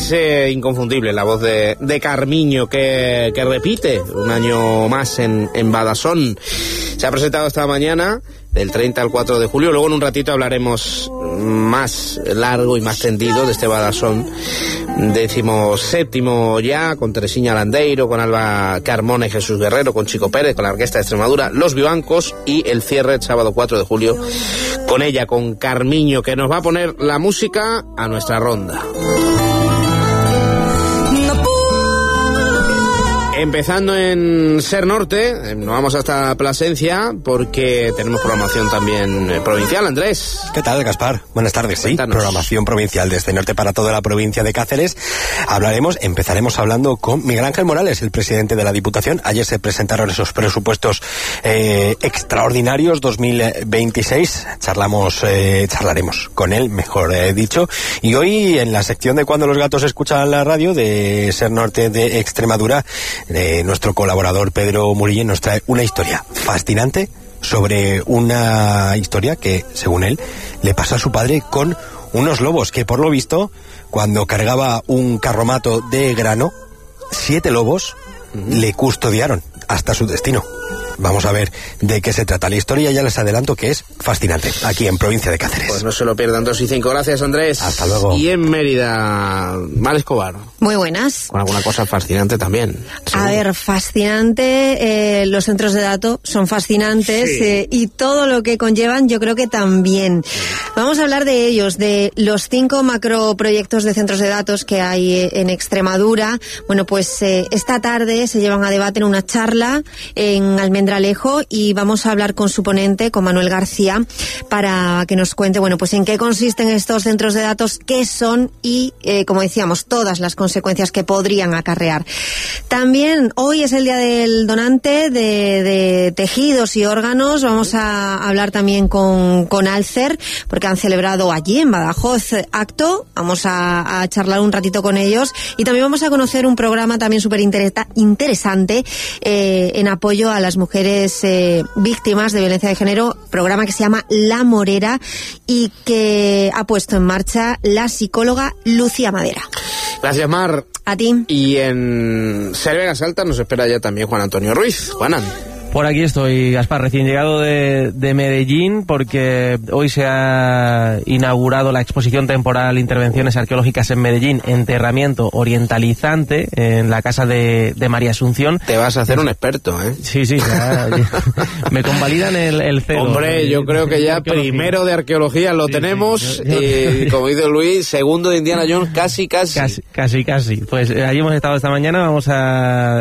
Es inconfundible la voz de Carmiño, que repite un año más en Badasón. Se ha presentado esta mañana, del 30 al 4 de julio. Luego en un ratito hablaremos más largo y más tendido de este Badasón 17º ya, con Teresiña Landeiro, con Alba Carmona y Jesús Guerrero, con Chico Pérez, con la Orquesta de Extremadura, Los Vivancos, y el cierre el sábado 4 de julio con ella, con Carmiño, que nos va a poner la música a nuestra ronda. Empezando en Ser Norte, nos vamos hasta Plasencia porque tenemos programación también provincial. Andrés. ¿Qué tal, Gaspar? Buenas tardes. Cuéntanos. Sí, programación provincial desde Norte para toda la provincia de Cáceres. Empezaremos hablando con Miguel Ángel Morales, el presidente de la Diputación. Ayer se presentaron esos presupuestos extraordinarios 2026. Charlaremos con él, mejor dicho. Y hoy, en la sección de Cuando los gatos escuchan la radio de Ser Norte de Extremadura, nuestro colaborador Pedro Murillo nos trae una historia fascinante sobre una historia que, según él, le pasó a su padre con unos lobos que, por lo visto, cuando cargaba un carromato de grano, 7 lobos le custodiaron hasta su destino. Vamos a ver de qué se trata la historia. Ya les adelanto que es fascinante, aquí en provincia de Cáceres. Pues no se lo pierdan. 2 y 5. Gracias, Andrés. Hasta luego. Y en Mérida, Mar Escobar. Muy buenas. Con alguna cosa fascinante también. A ver, fascinante. Los centros de datos son fascinantes, sí. Y todo lo que conllevan yo creo que también. Vamos a hablar de ellos, de los 5 macroproyectos de centros de datos que hay en Extremadura. Bueno, pues esta tarde se llevan a debate en una charla en Almendralejo, y vamos a hablar con su ponente, con Manuel García, para que nos cuente, bueno, pues en qué consisten estos centros de datos, qué son y, como decíamos, todas las consecuencias que podrían acarrear. También hoy es el día del donante de tejidos y órganos. Vamos a hablar también con Alcer, porque han celebrado allí en Badajoz acto. Vamos a charlar un ratito con ellos, y también vamos a conocer un programa también súper interesante en apoyo a las mujeres víctimas de violencia de género, programa que se llama La Morera y que ha puesto en marcha la psicóloga Lucía Madera. Gracias, Mar. A ti. Y en Ser Vegas Altas nos espera ya también Juan Antonio Ruiz. Juanan. Por aquí estoy, Gaspar, recién llegado de Medellín, porque hoy se ha inaugurado la exposición temporal Intervenciones Arqueológicas en Medellín, Enterramiento Orientalizante, en la casa de María Asunción. Te vas a hacer un experto, ¿eh? Sí, ya me convalidan el cero. Hombre, yo creo que ya primero de arqueología lo tenemos, y como dice Luis, segundo de Indiana Jones, casi. Casi. Pues allí hemos estado esta mañana. Vamos a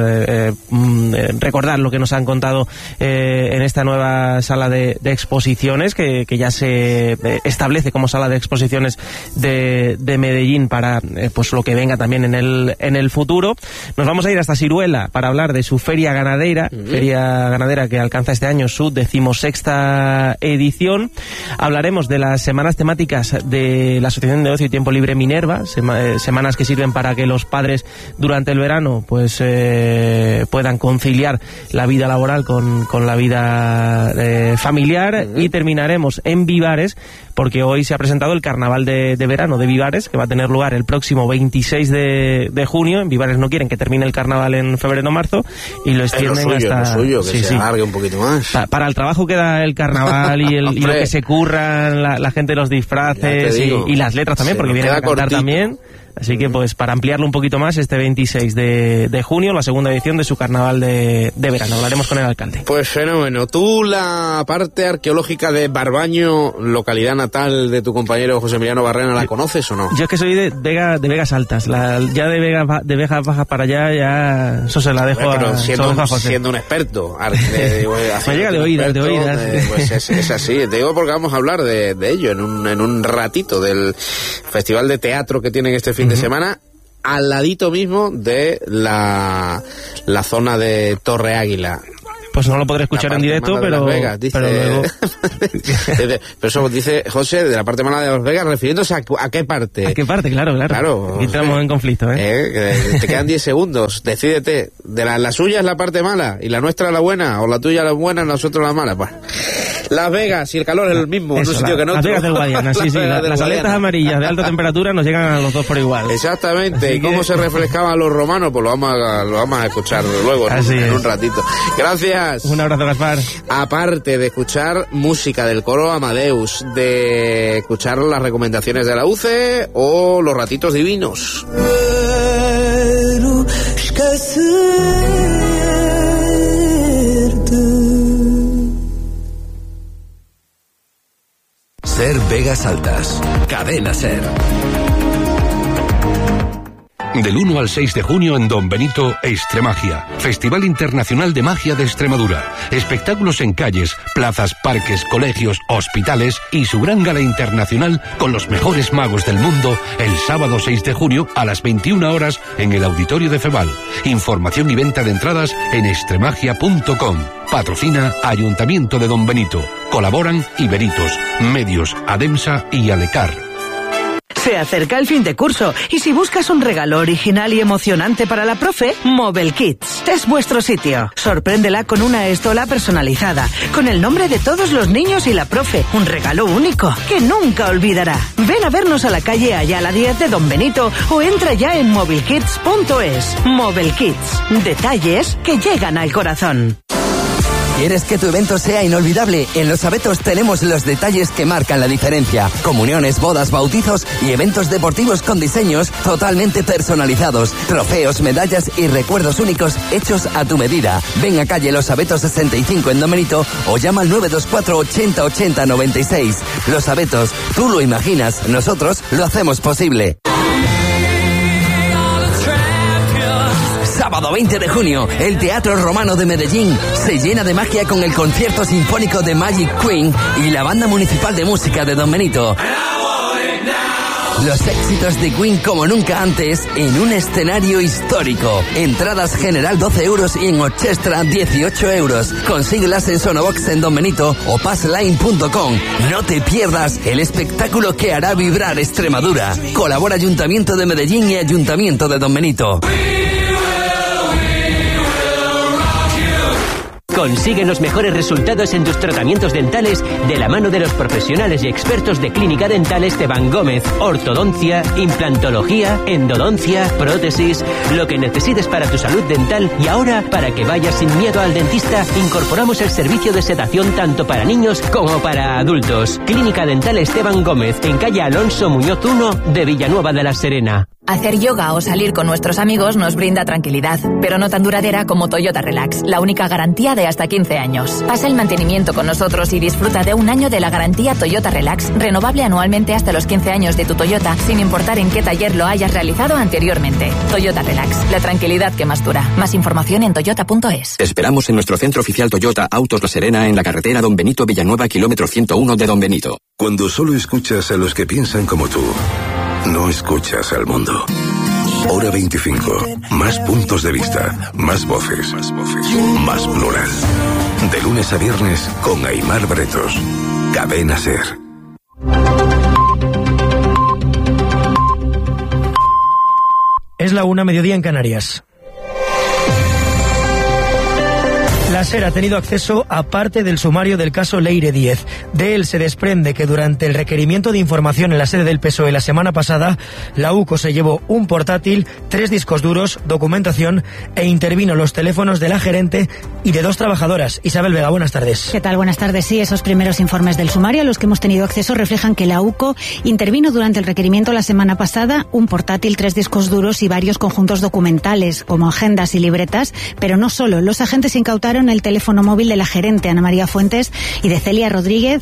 recordar lo que nos han contado en esta nueva sala de exposiciones que ya se establece como sala de exposiciones de Medellín para pues lo que venga también en el futuro. Nos vamos a ir hasta Siruela para hablar de su feria ganadera, que alcanza este año su 16ª edición. Hablaremos de las semanas temáticas de la Asociación de Ocio y Tiempo Libre Minerva, semanas que sirven para que los padres durante el verano pues puedan conciliar la vida laboral con la vida familiar. Y terminaremos en Vivares, porque hoy se ha presentado el Carnaval de verano de Vivares, que va a tener lugar el próximo 26 de junio. En Vivares no quieren que termine el Carnaval en febrero o marzo y lo extienden hasta... Lo suyo, que se alargue un poquito más. Para el trabajo que da el Carnaval y lo que se curran la gente, los disfraces y las letras también, porque vienen a cantar también. Así que, pues, para ampliarlo un poquito más, este 26 de junio, la segunda edición de su Carnaval de verano. Hablaremos con el alcalde. Pues fenómeno. ¿Tú la parte arqueológica de Barbaño, localidad natal de tu compañero José Emiliano Barrena, la conoces o no? Yo es que soy de Vegas Altas. Ya de Vegas Bajas para allá, ya eso se la dejo pero a José. Siendo un experto. Me llega de oídas. Pues es así. Te digo porque vamos a hablar de ello en un ratito, del festival de teatro que tienen este fin de semana, al ladito mismo de la zona de Torre Águila. Pues no lo podré escuchar en directo, pero, Vegas, dice, pero luego... Pero eso dice José, de la parte mala de Las Vegas, refiriéndose a qué parte. ¿A qué parte? Claro. Claro. Aquí entramos en conflicto, Que te quedan 10 segundos. Decídete. La suya es la parte mala y la nuestra la buena, o la tuya la buena y nosotros la mala. Pues. Las Vegas y el calor es el mismo, en un sitio que en otro. Las Vegas del Guadiana, sí. Las aletas amarillas de alta temperatura nos llegan a los dos por igual. Exactamente. ¿Y cómo se refrescaban los romanos? Pues lo vamos a escuchar luego, en un ratito. Gracias. Un abrazo, Gaspar. Aparte de escuchar música del coro Amadeus, de escuchar las recomendaciones de la UCE o los ratitos divinos. Ser Vegas Altas. Cadena Ser. Del 1 al 6 de junio en Don Benito, Extremagia, Festival Internacional de Magia de Extremadura. Espectáculos en calles, plazas, parques, colegios, hospitales y su gran gala internacional con los mejores magos del mundo el sábado 6 de junio a las 21 horas en el Auditorio de Feval. Información y venta de entradas en extremagia.com. Patrocina Ayuntamiento de Don Benito. Colaboran Iberitos, Medios, Ademsa y Alecar. Se acerca el fin de curso y si buscas un regalo original y emocionante para la profe, Mobile Kids es vuestro sitio. Sorpréndela con una estola personalizada, con el nombre de todos los niños y la profe. Un regalo único que nunca olvidará. Ven a vernos a la calle Ayala 10 de Don Benito o entra ya en mobilekids.es. Mobile Kids. Detalles que llegan al corazón. ¿Quieres que tu evento sea inolvidable? En Los Abetos tenemos los detalles que marcan la diferencia. Comuniones, bodas, bautizos y eventos deportivos con diseños totalmente personalizados. Trofeos, medallas y recuerdos únicos hechos a tu medida. Ven a calle Los Abetos 65 en Don Benito o llama al 924 80 80 96. Los Abetos, tú lo imaginas, nosotros lo hacemos posible. Sábado 20 de junio, el Teatro Romano de Medellín se llena de magia con el concierto sinfónico de Magic Queen y la Banda Municipal de Música de Don Benito. Los éxitos de Queen como nunca antes en un escenario histórico. Entradas general 12 euros y en Orchestra 18 euros. Consíguelas en Sonobox en Don Benito o passline.com. No te pierdas el espectáculo que hará vibrar Extremadura. Colabora Ayuntamiento de Medellín y Ayuntamiento de Don Benito. Consigue los mejores resultados en tus tratamientos dentales de la mano de los profesionales y expertos de Clínica Dental Esteban Gómez. Ortodoncia, implantología, endodoncia, prótesis, lo que necesites para tu salud dental. Y ahora, para que vayas sin miedo al dentista, incorporamos el servicio de sedación tanto para niños como para adultos. Clínica Dental Esteban Gómez, en calle Alonso Muñoz 1 de Villanueva de la Serena. Hacer yoga o salir con nuestros amigos nos brinda tranquilidad, pero no tan duradera como Toyota Relax, la única garantía de hasta 15 años. Pasa el mantenimiento con nosotros y disfruta de un año de la garantía Toyota Relax, renovable anualmente hasta los 15 años de tu Toyota, sin importar en qué taller lo hayas realizado anteriormente. Toyota Relax, la tranquilidad que más dura. Más información en toyota.es. Te esperamos en nuestro centro oficial Toyota Autos La Serena en la carretera Don Benito Villanueva, kilómetro 101 de Don Benito. Cuando solo escuchas a los que piensan como tú, no escuchas al mundo. Hora 25. Más puntos de vista, más voces, más plural. De lunes a viernes con Aimar Bretos. Cadena Ser. Es la 1:00, mediodía en Canarias. La SER ha tenido acceso a parte del sumario del caso Leire Díez. De él se desprende que durante el requerimiento de información en la sede del PSOE la semana pasada, la UCO se llevó un portátil, 3 discos duros, documentación e intervino los teléfonos de la gerente y de 2 trabajadoras. Isabel Vega, buenas tardes. ¿Qué tal? Buenas tardes. Sí, esos primeros informes del sumario a los que hemos tenido acceso reflejan que la UCO intervino durante el requerimiento la semana pasada un portátil, 3 discos duros y varios conjuntos documentales, como agendas y libretas, pero no solo. Los agentes incautaron el teléfono móvil de la gerente Ana María Fuentes y de Celia Rodríguez,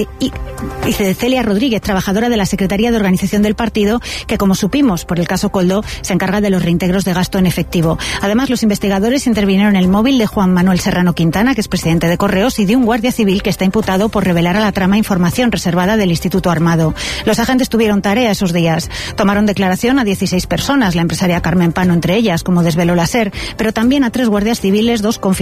trabajadora de la Secretaría de Organización del partido, que, como supimos por el caso Coldo, se encarga de los reintegros de gasto en efectivo. Además, los investigadores intervinieron en el móvil de Juan Manuel Serrano Quintana, que es presidente de Correos, y de un guardia civil que está imputado por revelar a la trama información reservada del Instituto Armado. Los agentes tuvieron tarea esos días. Tomaron declaración a 16 personas, la empresaria Carmen Pano entre ellas, como desveló la SER, pero también a 3 guardias civiles, 2 confidentes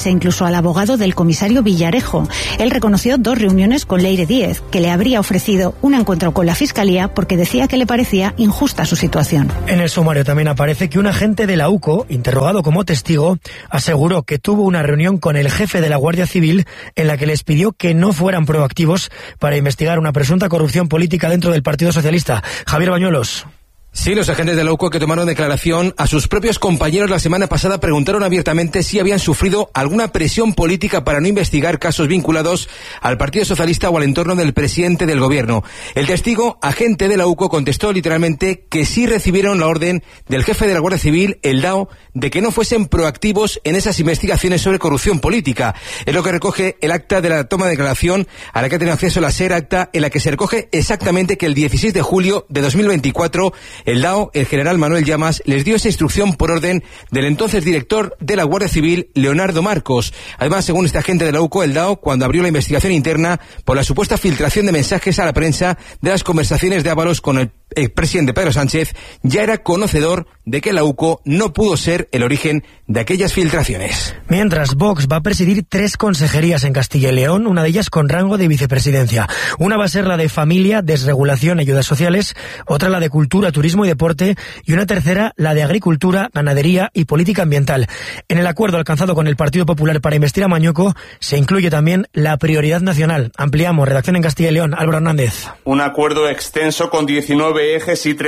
e incluso al abogado del comisario Villarejo. Él reconoció 2 reuniones con Leire Díez, que le habría ofrecido un encuentro con la Fiscalía porque decía que le parecía injusta su situación. En el sumario también aparece que un agente de la UCO, interrogado como testigo, aseguró que tuvo una reunión con el jefe de la Guardia Civil en la que les pidió que no fueran proactivos para investigar una presunta corrupción política dentro del Partido Socialista. Javier Bañuelos. Sí, los agentes de la UCO que tomaron declaración a sus propios compañeros la semana pasada preguntaron abiertamente si habían sufrido alguna presión política para no investigar casos vinculados al Partido Socialista o al entorno del presidente del gobierno. El testigo, agente de la UCO, contestó literalmente que sí recibieron la orden del jefe de la Guardia Civil, el DAO, de que no fuesen proactivos en esas investigaciones sobre corrupción política. Es lo que recoge el acta de la toma de declaración a la que ha tenido acceso la SER, acta en la que se recoge exactamente que el 16 de julio de 2024 el DAO, el general Manuel Llamas, les dio esa instrucción por orden del entonces director de la Guardia Civil, Leonardo Marcos. Además, según este agente de la UCO, el DAO, cuando abrió la investigación interna por la supuesta filtración de mensajes a la prensa de las conversaciones de Ábalos con el presidente Pedro Sánchez, ya era conocedor de que la UCO no pudo ser el origen de aquellas filtraciones. Mientras, Vox va a presidir 3 consejerías en Castilla y León, una de ellas con rango de vicepresidencia. Una va a ser la de Familia, Desregulación y Ayudas Sociales, otra la de Cultura, Turismo y Deporte, y una tercera la de Agricultura, Ganadería y Política Ambiental. En el acuerdo alcanzado con el Partido Popular para investir a Mañueco se incluye también la prioridad nacional. Ampliamos, redacción en Castilla y León, Álvaro Hernández. Un acuerdo extenso con 19 ejes y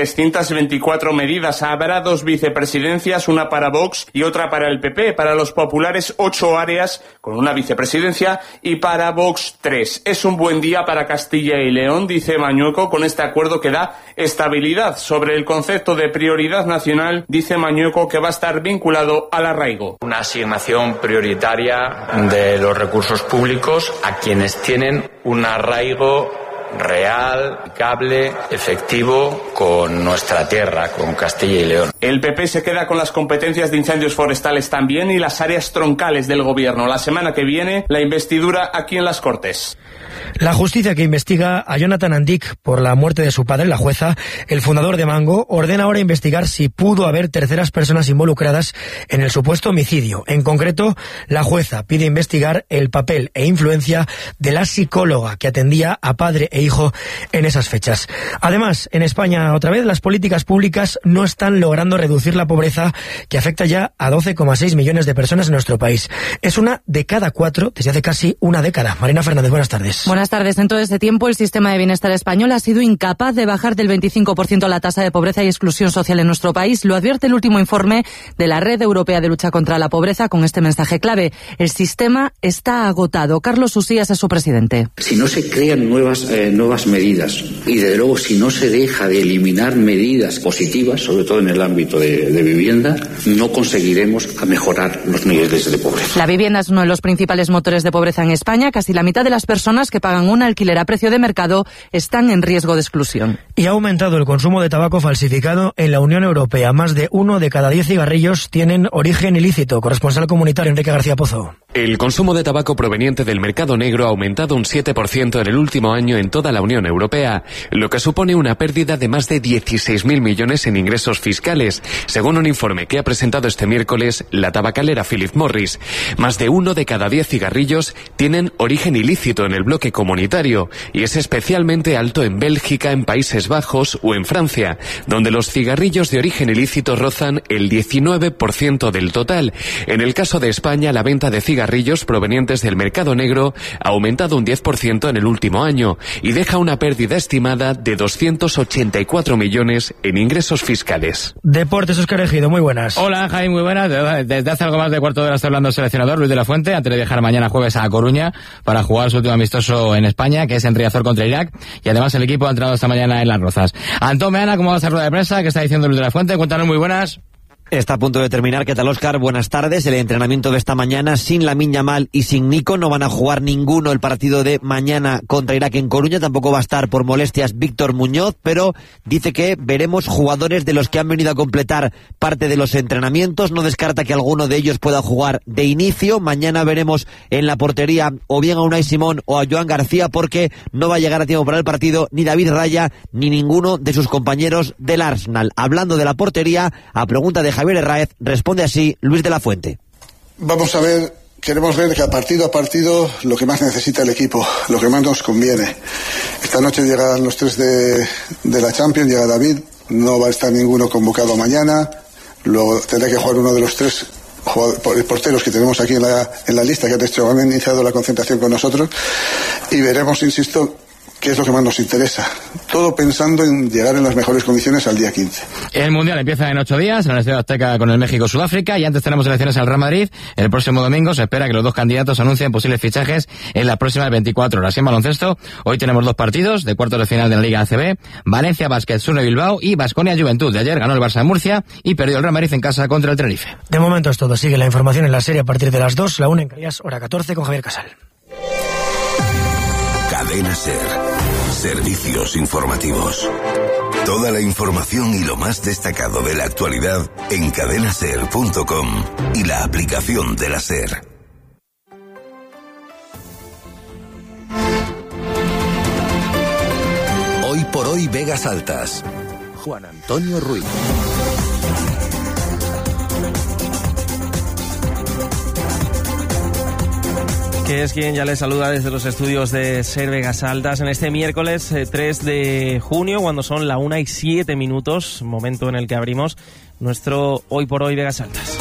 324 medidas. Habrá 2 vicepresidencias, una para Vox y otra para el PP. Para los populares, 8 áreas con una vicepresidencia y para Vox 3. Es un buen día para Castilla y León, dice Mañueco, con este acuerdo que da estabilidad. Sobre el concepto de prioridad nacional, dice Mañueco que va a estar vinculado al arraigo. Una asignación prioritaria de los recursos públicos a quienes tienen un arraigo real, aplicable, efectivo con nuestra tierra, con Castilla y León. El PP se queda con las competencias de incendios forestales también y las áreas troncales del gobierno. La semana que viene, la investidura aquí en las Cortes. La justicia que investiga a Jonathan Andic por la muerte de su padre, la jueza, el fundador de Mango, ordena ahora investigar si pudo haber terceras personas involucradas en el supuesto homicidio. En concreto, la jueza pide investigar el papel e influencia de la psicóloga que atendía a padre e hijo en esas fechas. Además, en España, otra vez, las políticas públicas no están logrando reducir la pobreza que afecta ya a 12,6 millones de personas en nuestro país. Es una de cada 4 desde hace casi una década. Marina Fernández, buenas tardes. Buenas tardes. En todo este tiempo, el sistema de bienestar español ha sido incapaz de bajar del 25% la tasa de pobreza y exclusión social en nuestro país. Lo advierte el último informe de la Red Europea de Lucha contra la Pobreza con este mensaje clave. El sistema está agotado. Carlos Usías es su presidente. Si no se crean nuevas medidas y, desde luego, si no se deja de eliminar medidas positivas, sobre todo en el ámbito de vivienda, no conseguiremos mejorar los niveles de pobreza. La vivienda es uno de los principales motores de pobreza en España. Casi la mitad de las personas que pagan un alquiler a precio de mercado están en riesgo de exclusión. Y ha aumentado el consumo de tabaco falsificado en la Unión Europea. Más de 1 de cada 10 cigarrillos tienen origen ilícito. Corresponsal comunitario Enrique García Pozo. El consumo de tabaco proveniente del mercado negro ha aumentado un 7% en el último año en toda la Unión Europea, lo que supone una pérdida de más de 16.000 millones en ingresos fiscales, según un informe que ha presentado este miércoles la tabacalera Philip Morris. Más de 1 de cada 10 cigarrillos tienen origen ilícito en el bloque comunitario y es especialmente alto en Bélgica, en Países Bajos o en Francia, donde los cigarrillos de origen ilícito rozan el 19% del total. En el caso de España, la venta de cigarrillos provenientes del mercado negro ha aumentado un 10% en el último año y deja una pérdida estimada de 284 millones en ingresos fiscales. Deportes, Óscar Ejido, muy buenas. Hola, Jaime, muy buenas. Desde hace algo más de cuarto de hora está hablando el seleccionador Luis de la Fuente, antes de viajar mañana jueves a Coruña para jugar su último amistoso en España, que es en Riazor contra Irak, y además el equipo ha entrado esta mañana en Las Rozas. Antón Meana, ¿cómo va esa rueda de prensa? ¿Qué está diciendo Luis de la Fuente? Cuéntanos, muy buenas. Está a punto de terminar. ¿Qué tal, Óscar? Buenas tardes. El entrenamiento de esta mañana sin Lamine Yamal y sin Nico. No van a jugar ninguno el partido de mañana contra Irak en Coruña. Tampoco va a estar por molestias Víctor Muñoz, pero dice que veremos jugadores de los que han venido a completar parte de los entrenamientos. No descarta que alguno de ellos pueda jugar de inicio. Mañana veremos en la portería o bien a Unai Simón o a Joan García, porque no va a llegar a tiempo para el partido ni David Raya ni ninguno de sus compañeros del Arsenal. Hablando de la portería, a pregunta de Javier Herráez, responde así Luis de la Fuente. Vamos a ver Queremos ver que partido a partido lo que más necesita el equipo, lo que más nos conviene. Esta noche llegan los 3 de la Champions, llega David, no va a estar ninguno convocado mañana, luego tendrá que jugar uno de los 3 porteros que tenemos aquí en la lista, que han iniciado la concentración con nosotros, y veremos, insisto, qué es lo que más nos interesa. Todo pensando en llegar en las mejores condiciones al día 15. El Mundial empieza en 8 días en la Estadio Azteca con el México-Sudáfrica, y antes tenemos elecciones al Real Madrid. El próximo domingo se espera que los 2 candidatos anuncien posibles fichajes en las próximas 24 horas. En baloncesto, hoy tenemos 2 partidos de cuartos de final de la Liga ACB. Valencia Basket, Sune Bilbao, y Baskonia Juventud. De ayer ganó el Barça de Murcia y perdió el Real Madrid en casa contra el Tenerife. De momento es todo. Sigue la información en la serie a partir de las 2, la 1 en Canarias, hora 14 con Javier Casal. Cadena SER. Servicios informativos. Toda la información y lo más destacado de la actualidad en cadenaser.com y la aplicación de la SER. Hoy por hoy Vegas Altas. Juan Antonio Ruiz. Que es quien ya les saluda desde los estudios de SER Vegas Altas en este miércoles 3 de junio, cuando son la 1:07, momento en el que abrimos nuestro Hoy por Hoy Vegas Altas.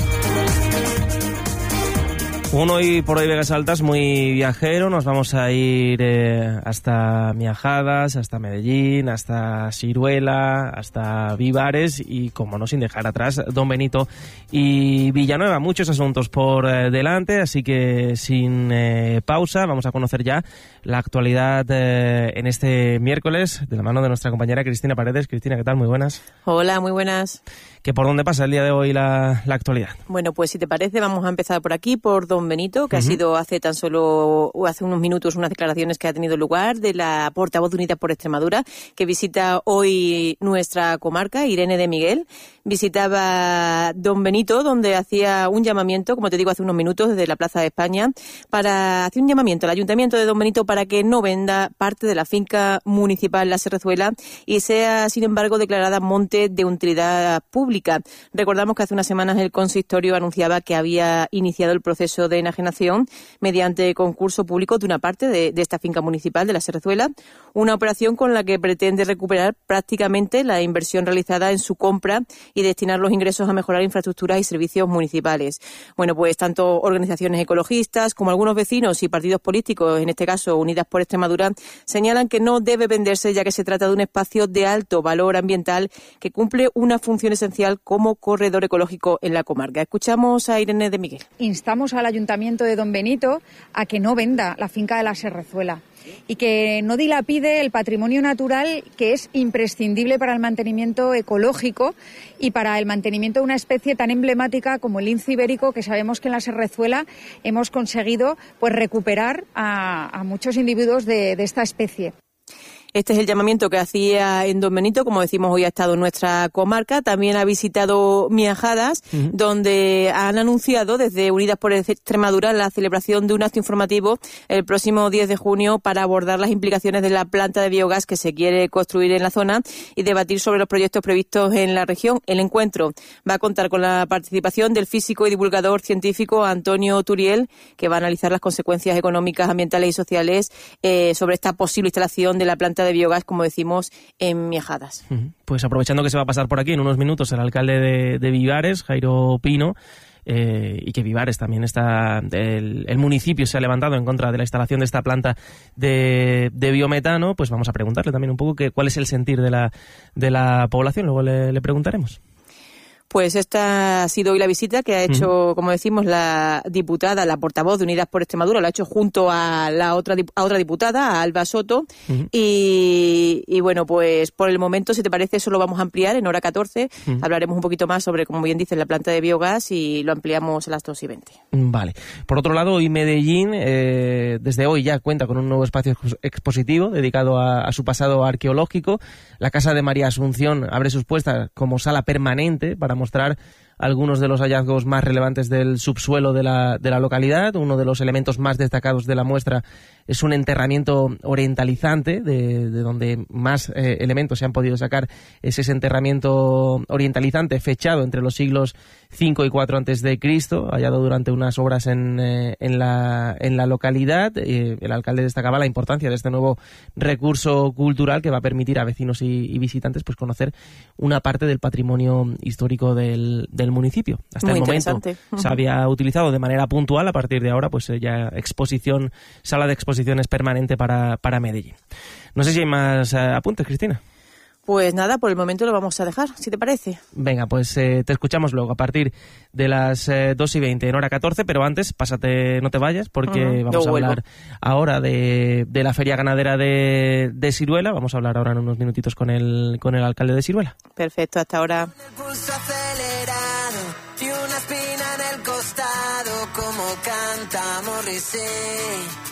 Un Hoy por Hoy Vegas Altas muy viajero. Nos vamos a ir hasta Miajadas, hasta Medellín, hasta Siruela, hasta Vivares y, como no, sin dejar atrás, Don Benito y Villanueva. Muchos asuntos por delante, así que sin pausa vamos a conocer ya la actualidad en este miércoles de la mano de nuestra compañera Cristina Paredes. Cristina, ¿qué tal? Muy buenas. Hola, muy buenas. ¿Que por dónde pasa el día de hoy la actualidad? Bueno, pues si te parece vamos a empezar por aquí, por Don Benito, que ha sido hace unos minutos unas declaraciones que ha tenido lugar de la portavoz de Unidas por Extremadura, que visita hoy nuestra comarca, Irene de Miguel. Visitaba Don Benito, donde hacía un llamamiento, como te digo, hace unos minutos desde la Plaza de España, hacer un llamamiento al Ayuntamiento de Don Benito para que no venda parte de la finca municipal La Serrezuela y sea, sin embargo, declarada monte de utilidad pública. Recordamos que hace unas semanas el consistorio anunciaba que había iniciado el proceso de enajenación mediante concurso público de una parte de esta finca municipal de La Serrezuela, una operación con la que pretende recuperar prácticamente la inversión realizada en su compra y destinar los ingresos a mejorar infraestructuras y servicios municipales. Bueno, pues tanto organizaciones ecologistas como algunos vecinos y partidos políticos, en este caso Unidas por Extremadura, señalan que no debe venderse, ya que se trata de un espacio de alto valor ambiental que cumple una función esencial como corredor ecológico en la comarca. Escuchamos a Irene de Miguel. Instamos al Ayuntamiento de Don Benito a que no venda la finca de La Serrezuela y que no dilapide el patrimonio natural, que es imprescindible para el mantenimiento ecológico y para el mantenimiento de una especie tan emblemática como el lince ibérico, que sabemos que en La Serrezuela hemos conseguido pues recuperar a muchos individuos de esta especie. Este es el llamamiento que hacía en Don Benito. Como decimos, hoy ha estado en nuestra comarca. También ha visitado Miajadas, donde han anunciado desde Unidas por Extremadura la celebración de un acto informativo el próximo 10 de junio para abordar las implicaciones de la planta de biogás que se quiere construir en la zona y debatir sobre los proyectos previstos en la región. El encuentro va a contar con la participación del físico y divulgador científico Antonio Turiel, que va a analizar las consecuencias económicas, ambientales y sociales sobre esta posible instalación de la planta de biogás, como decimos, en Miajadas. Pues aprovechando que se va a pasar por aquí en unos minutos el alcalde de Vivares, Jairo Pino, y que Vivares también está, el municipio se ha levantado en contra de la instalación de esta planta de biometano, pues vamos a preguntarle también un poco cuál es el sentir de la población. Luego le preguntaremos. Pues esta ha sido hoy la visita que ha hecho, como decimos, la diputada, la portavoz de Unidas por Extremadura, lo ha hecho junto a otra diputada, a Alba Soto, y bueno, pues por el momento, si te parece, eso lo vamos a ampliar en hora 14, hablaremos un poquito más sobre, como bien dices, la planta de biogás y lo ampliamos a las 2:20. Vale. Por otro lado, hoy Medellín, desde hoy ya cuenta con un nuevo espacio expositivo dedicado a su pasado arqueológico. La Casa de María Asunción abre sus puertas como sala permanente para mostrar algunos de los hallazgos más relevantes del subsuelo de la localidad. Uno de los elementos más destacados de la muestra es un enterramiento orientalizante, de donde más elementos se han podido sacar. Es ese enterramiento orientalizante fechado entre los siglos 5 y 4 antes de Cristo, hallado durante unas obras en la localidad. El alcalde destacaba la importancia de este nuevo recurso cultural que va a permitir a vecinos y visitantes pues conocer una parte del patrimonio histórico del municipio. Hasta Muy el momento interesante. se había utilizado de manera puntual. A partir de ahora pues ya sala de exposiciones permanente para Medellín. No sé si hay más apuntes, Cristina. Pues nada, por el momento lo vamos a dejar, si te parece. Venga, pues te escuchamos luego a partir de las 2:20 en hora 14, pero antes, no te vayas, porque vamos a hablar ahora de la Feria Ganadera de Siruela. Vamos a hablar ahora en unos minutitos con el alcalde de Siruela. Perfecto, hasta ahora. Pulso acelerado y una espina en el costado, como canta Morrissey.